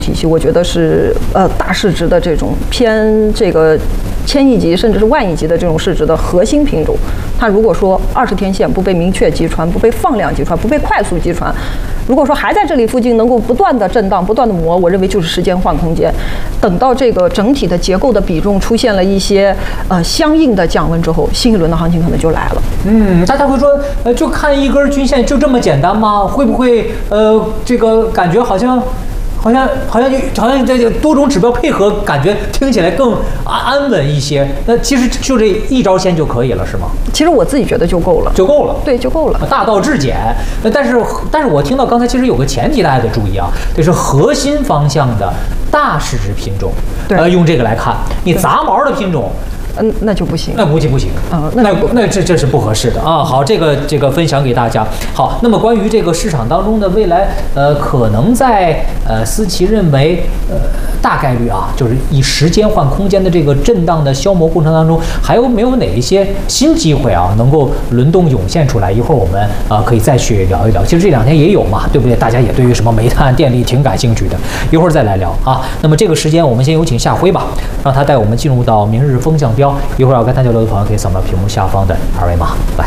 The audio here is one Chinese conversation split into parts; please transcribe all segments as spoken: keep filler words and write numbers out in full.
体系，我觉得是呃大市值的这种偏这个千亿级甚至是万亿级的这种市值的核心品种，它如果说二十天线不被明确击穿，不被放量击穿，不被快速击穿，如果说还在这里附近能够不断的震荡、不断的磨，我认为就是时间换空间。等到这个整体的结构的比重出现了一些呃相应的降温之后，新一轮的行情可能就来了。 嗯，大家会说，呃，就看一根均线就这么简单吗？会不会呃这个感觉好像？好像好像好像这个多种指标配合，感觉听起来更安安稳一些。那其实就这一招线就可以了，是吗？ 其实我自己觉得就够了， 就够了。 对，就够了。 大道至简。但是但是我听到刚才其实有个前提，大家得注意啊，就是核心方向的大市值品种，呃，用这个来看，你杂毛的品种。 嗯，那就不行， 那估计不行啊， 那那这这是不合适的啊。好，这个这个分享给大家。好，那么关于这个市场当中的未来，呃，可能在呃思琪认为，呃，大概率啊，就是以时间换空间的这个震荡的消磨过程当中，还有没有哪一些新机会啊，能够轮动涌现出来？一会儿我们啊、呃、可以再去聊一聊。其实这两天也有嘛，对不对？大家也对于什么煤炭、电力挺感兴趣的，一会儿再来聊啊。那么这个时间我们先有请夏辉吧，让他带我们进入到明日风向标。一会儿要跟他交流的朋友可以扫描屏幕下方的二维码来。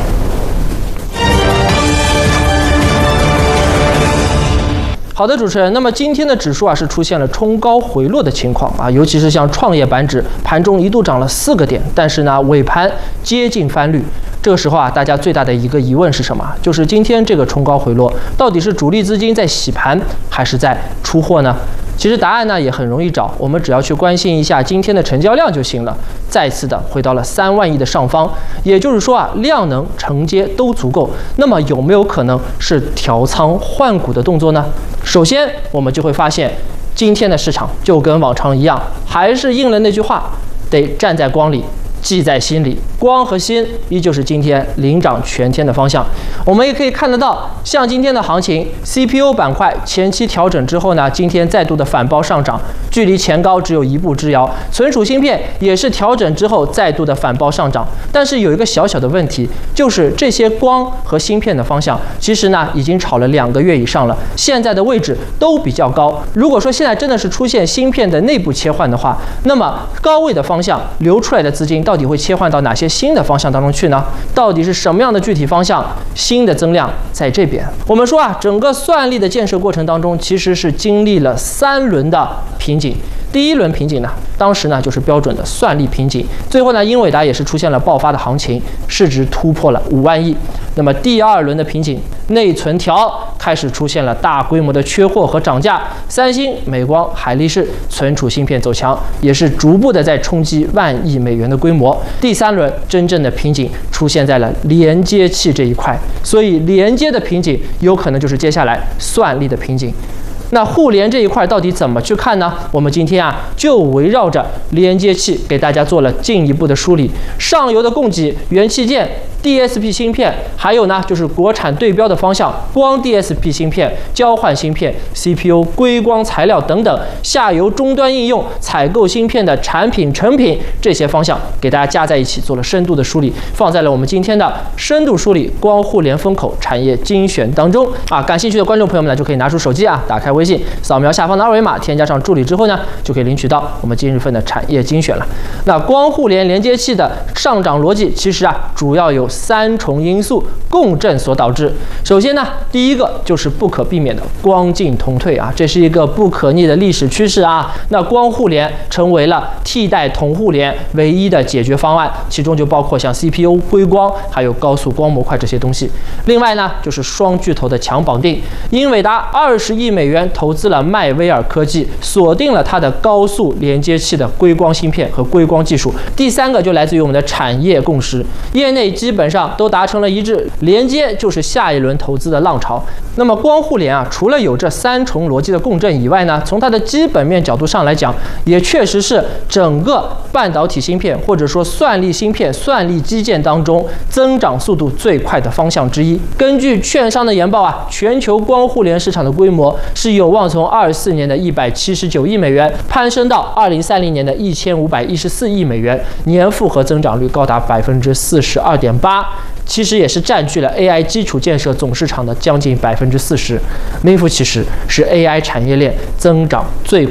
好的，主持人。那么今天的指数啊是出现了冲高回落的情况啊，尤其是像创业板指盘中一度涨了四个点，但是呢尾盘接近翻绿。这个时候啊，大家最大的一个疑问是什么？就是今天这个冲高回落到底是主力资金在洗盘还是在出货呢？其实答案呢也很容易找，我们只要去关心一下今天的成交量就行了。再次的回到了三万亿的上方，也就是说啊，量能承接都足够。那么有没有可能是调仓换股的动作呢？首先，我们就会发现，今天的市场就跟往常一样，还是应了那句话，得站在光里，记在心里。光和心依旧是今天领涨全天的方向。我们也可以看得到，像今天的行情 ，C P U 板块前期调整之后呢，今天再度的反包上涨，距离前高只有一步之遥。存储芯片也是调整之后再度的反包上涨，但是有一个小小的问题，就是这些光和芯片的方向，其实呢已经炒了两个月以上了，现在的位置都比较高。如果说现在真的是出现芯片的内部切换的话，那么高位的方向流出来的资金到底会切换到哪些新的方向当中去呢？到底是什么样的具体方向？新的增量在这边。我们说啊，整个算力的建设过程当中，其实是经历了三轮的瓶颈。第一轮瓶颈呢，当时呢就是标准的算力瓶颈，最后呢英伟达也是出现了爆发的行情，市值突破了五万亿。那么第二轮的瓶颈，内存条开始出现了大规模的缺货和涨价，三星、美光、海力士存储芯片走强，也是逐步的在冲击万亿美元的规模。第三轮真正的瓶颈出现在了连接器这一块，所以连接的瓶颈有可能就是接下来算力的瓶颈。那互联这一块到底怎么去看呢？我们今天啊就围绕着连接器给大家做了进一步的梳理。上游的供给元器件、D S P 芯片，还有呢就是国产对标的方向，光 D S P 芯片、交换芯片、C P U、硅光材料等等，下游终端应用采购芯片的产品成品这些方向，给大家加在一起做了深度的梳理，放在了我们今天的深度梳理光互联风口产业精选当中啊。感兴趣的观众朋友们呢，就可以拿出手机啊，打开微信，扫描下方的二维码，添加上助理之后呢，就可以领取到我们今日份的产业精选了。那光互联连接器的上涨逻辑，其实啊主要有三重因素共振所导致。首先呢，第一个就是不可避免的光进同退啊，这是一个不可逆的历史趋势啊。那光互联成为了替代铜互联唯一的解决方案，其中就包括像 C P U、硅光还有高速光模块这些东西。另外呢，就是双巨头的强绑定，英伟达二十亿美元投资了迈威尔科技，锁定了它的高速连接器的硅光芯片和硅光技术。第三个就来自于我们的产业共识，业内基本上都达成了一致，连接就是下一轮投资的浪潮。那么光互联啊，除了有这三重逻辑的共振以外呢，从它的基本面角度上来讲，也确实是整个半导体芯片或者说算力芯片、算力基建当中增长速度最快的方向之一。根据券商的研报啊，全球光互联市场的规模是有望从二四年的一百七十九亿美元攀升到二零三零年的一千五百一十四亿美元，年复合增长率高达百分之四十二点八。其实也是占据了 A I 基础建设总市场的将近百分之四十，名副其实是 A I 产业链增长最快